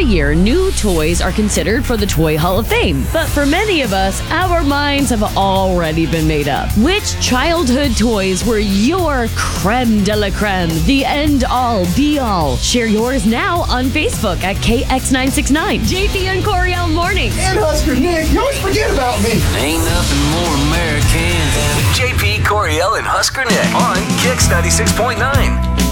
year, new toys are considered for the Toy Hall of Fame. But for many of us, our minds have already been made up. Which childhood toys were your creme de la creme, the end-all, be-all? Share yours now on Facebook at KX969. JP and Coriel Mornings. And Husker Nick, you always forget about me. Ain't nothing more American than JP, Coriel, and Husker Nick on Kix 96.9.